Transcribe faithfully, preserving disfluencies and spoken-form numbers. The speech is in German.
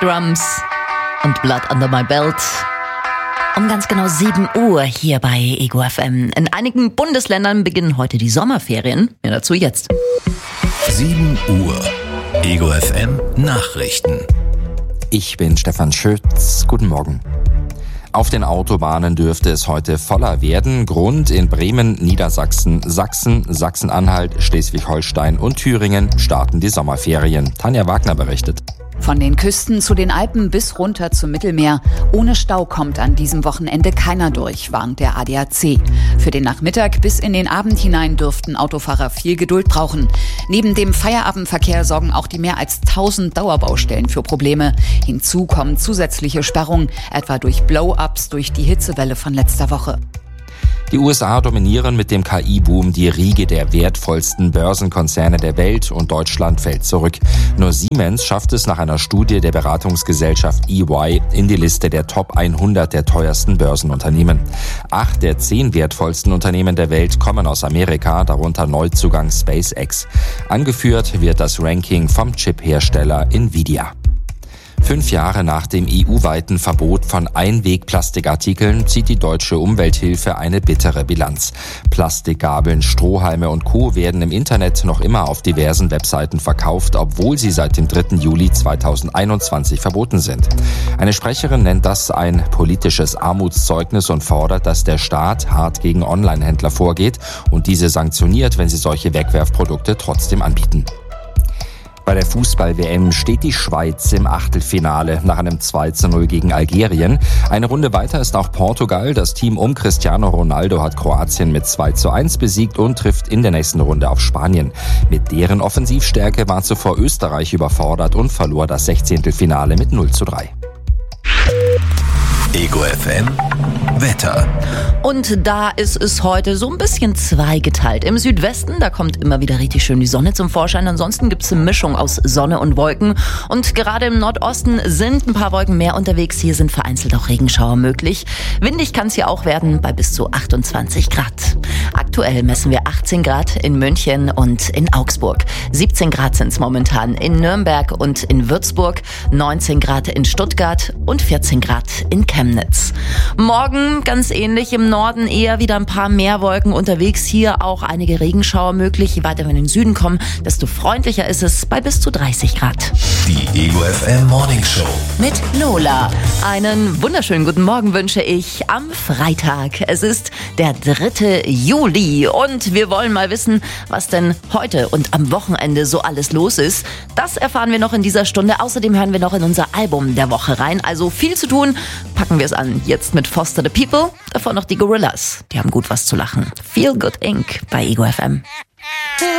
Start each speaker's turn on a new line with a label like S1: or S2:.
S1: Drums und Blood Under My Belt. Um ganz genau sieben Uhr hier bei Ego F M. In einigen Bundesländern beginnen heute die Sommerferien. Mehr dazu jetzt.
S2: sieben Uhr. Ego F M Nachrichten.
S3: Ich bin Stefan Schütz. Guten Morgen. Auf den Autobahnen dürfte es heute voller werden. Grund: in Bremen, Niedersachsen, Sachsen, Sachsen-Anhalt, Schleswig-Holstein und Thüringen starten die Sommerferien. Tanja Wagner berichtet.
S4: Von den Küsten zu den Alpen bis runter zum Mittelmeer. Ohne Stau kommt an diesem Wochenende keiner durch, warnt der A D A C. Für den Nachmittag bis in den Abend hinein dürften Autofahrer viel Geduld brauchen. Neben dem Feierabendverkehr sorgen auch die mehr als tausend Dauerbaustellen für Probleme. Hinzu kommen zusätzliche Sperrungen, etwa durch Blow-ups durch die Hitzewelle von letzter Woche.
S3: Die U S A dominieren mit dem K I-Boom die Riege der wertvollsten Börsenkonzerne der Welt und Deutschland fällt zurück. Nur Siemens schafft es nach einer Studie der Beratungsgesellschaft E Y in die Liste der Top hundert der teuersten Börsenunternehmen. Acht der zehn wertvollsten Unternehmen der Welt kommen aus Amerika, darunter Neuzugang SpaceX. Angeführt wird das Ranking vom Chip-Hersteller Nvidia. Fünf Jahre nach dem E U-weiten Verbot von Einwegplastikartikeln zieht die Deutsche Umwelthilfe eine bittere Bilanz. Plastikgabeln, Strohhalme und Co. werden im Internet noch immer auf diversen Webseiten verkauft, obwohl sie seit dem dritten Juli zweitausendeinundzwanzig verboten sind. Eine Sprecherin nennt das ein politisches Armutszeugnis und fordert, dass der Staat hart gegen Online-Händler vorgeht und diese sanktioniert, wenn sie solche Wegwerfprodukte trotzdem anbieten. Bei der Fußball-W M steht die Schweiz im Achtelfinale nach einem zwei zu null gegen Algerien. Eine Runde weiter ist auch Portugal. Das Team um Cristiano Ronaldo hat Kroatien mit zwei zu eins besiegt und trifft in der nächsten Runde auf Spanien. Mit deren Offensivstärke war zuvor Österreich überfordert und verlor das Sechzehntelfinale mit null zu drei.
S2: Ego F M Wetter.
S1: Und da ist es heute so ein bisschen zweigeteilt. Im Südwesten, da kommt immer wieder richtig schön die Sonne zum Vorschein. Ansonsten gibt es eine Mischung aus Sonne und Wolken. Und gerade im Nordosten sind ein paar Wolken mehr unterwegs. Hier sind vereinzelt auch Regenschauer möglich. Windig kann es hier auch werden bei bis zu achtundzwanzig Grad. Aktuell messen wir achtzehn Grad in München und in Augsburg. siebzehn Grad sind es momentan in Nürnberg und in Würzburg. neunzehn Grad in Stuttgart und vierzehn Grad in Chemnitz. Morgen ganz ähnlich, im Norden eher wieder ein paar mehr Wolken unterwegs. Hier auch einige Regenschauer möglich. Je weiter wir in den Süden kommen, desto freundlicher ist es bei bis zu dreißig Grad.
S2: Die Ego F M Morning Show
S1: mit Lola. Einen wunderschönen guten Morgen wünsche ich am Freitag. Es ist der dritte Juli und wir wollen mal wissen, was denn heute und am Wochenende so alles los ist. Das erfahren wir noch in dieser Stunde. Außerdem hören wir noch in unser Album der Woche rein. Also viel zu tun. Packen wir es an. Jetzt mit Foster the People. Davor noch die Gorillas. Die haben gut was zu lachen. Feel Good Incorporated bei Ego F M.